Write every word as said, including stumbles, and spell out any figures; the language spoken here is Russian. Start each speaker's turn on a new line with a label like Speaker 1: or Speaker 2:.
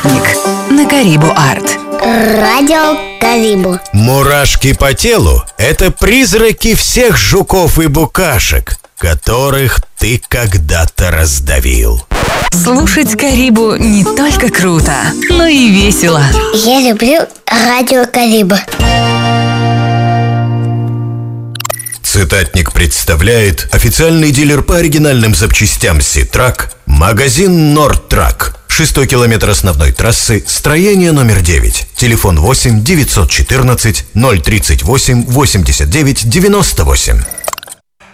Speaker 1: Цитатник на Карибу Арт.
Speaker 2: Радио Карибу.
Speaker 3: Мурашки по телу — это призраки всех жуков и букашек, которых ты когда-то раздавил.
Speaker 1: Слушать Карибу не только круто, но и весело.
Speaker 2: Я люблю радио Карибу.
Speaker 3: Цитатник представляет официальный дилер по оригинальным запчастям Ситрак, магазин Нордтрак. Шестой километр основной трассы, строение номер девять. Телефон восемь девятьсот четырнадцать ноль тридцать восемь восемьдесят девять девяносто восемь.